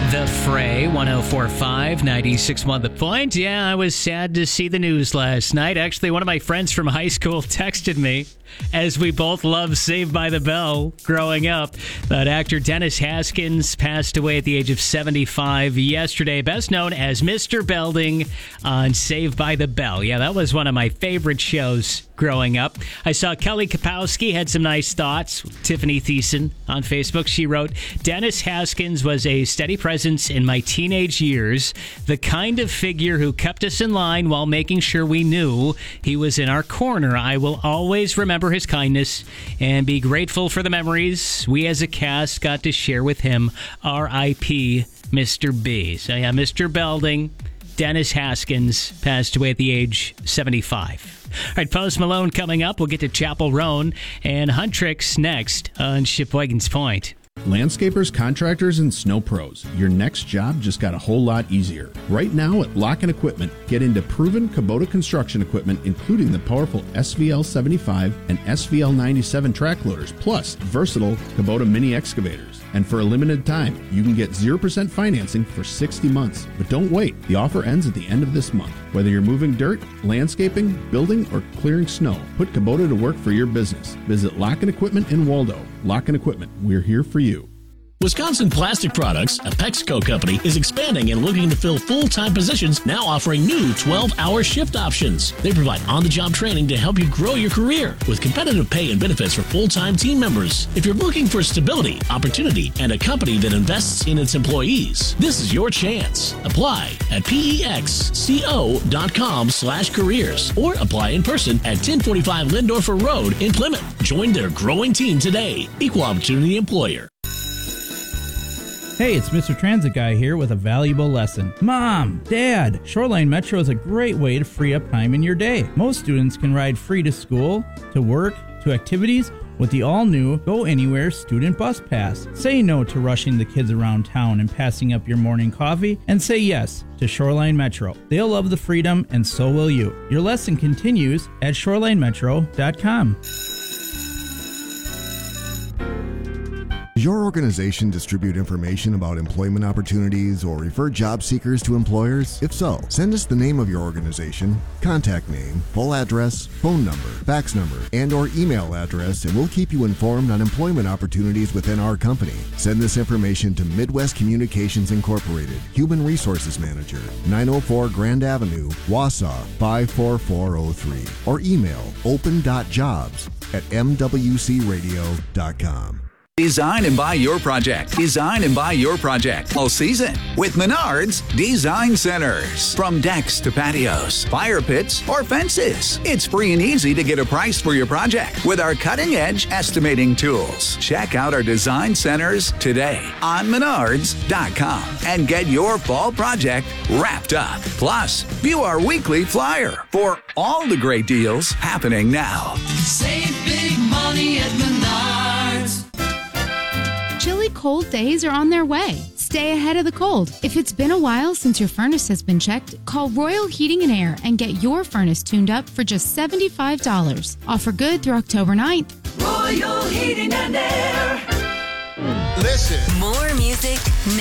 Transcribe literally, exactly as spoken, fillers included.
The Fray, one oh four point five, ninety-six point one The Point. Yeah, I was sad to see the news last night. Actually, one of my friends from high school texted me, as we both loved Saved by the Bell growing up, that actor Dennis Haskins passed away at the age of seventy-five yesterday, best known as Mister Belding on Saved by the Bell. Yeah, that was one of my favorite shows growing up. I saw Kelly Kapowski had some nice thoughts. Tiffany Thiessen on Facebook, she wrote, Dennis Haskins was a steady presence in my teenage years, the kind of figure who kept us in line while making sure we knew he was in our corner. I will always remember his kindness and be grateful for the memories we as a cast got to share with him. R I P Mister B. So yeah, Mister Belding, Dennis Haskins, passed away at the age seventy-five. All right, Post Malone coming up. We'll get to Chapel Roan and Huntrix next on Shipwagon's Point. Landscapers, contractors, and snow pros, your next job just got a whole lot easier. Right now at Lock and Equipment, get into proven Kubota construction equipment, including the powerful S V L seventy-five and S V L ninety-seven track loaders, plus versatile Kubota mini excavators. And for a limited time, you can get zero percent financing for sixty months. But don't wait. The offer ends at the end of this month. Whether you're moving dirt, landscaping, building, or clearing snow, put Kubota to work for your business. Visit Lock and Equipment in Waldo. Lock and Equipment, we're here for you. Wisconsin Plastic Products, a Pexco company, is expanding and looking to fill full-time positions, now offering new twelve-hour shift options. They provide on-the-job training to help you grow your career with competitive pay and benefits for full-time team members. If you're looking for stability, opportunity, and a company that invests in its employees, this is your chance. Apply at pexco.com slash careers or apply in person at ten forty-five Lindorfer Road in Plymouth. Join their growing team today. Equal Opportunity Employer. Hey, it's Mister Transit Guy here with a valuable lesson. Mom, Dad, Shoreline Metro is a great way to free up time in your day. Most students can ride free to school, to work, to activities with the all-new Go Anywhere Student Bus Pass. Say no to rushing the kids around town and passing up your morning coffee, and say yes to Shoreline Metro. They'll love the freedom, and so will you. Your lesson continues at shoreline metro dot com. Does your organization distribute information about employment opportunities or refer job seekers to employers? If so, send us the name of your organization, contact name, full address, phone number, fax number, and or email address, and we'll keep you informed on employment opportunities within our company. Send this information to Midwest Communications Incorporated, Human Resources Manager, nine oh four Grand Avenue, Wausau, five four four oh three, or email open dot jobs at m w c radio dot com. Design and buy your project. Design and buy your project all season with Menards Design Centers. From decks to patios, fire pits, or fences, it's free and easy to get a price for your project with our cutting-edge estimating tools. Check out our design centers today on menards dot com and get your fall project wrapped up. Plus, view our weekly flyer for all the great deals happening now. Save big money at Menards. Chilly cold days are on their way. Stay ahead of the cold. If it's been a while since your furnace has been checked, call Royal Heating and Air and get your furnace tuned up for just seventy-five dollars. Offer good through October ninth. Royal Heating and Air. Listen. More music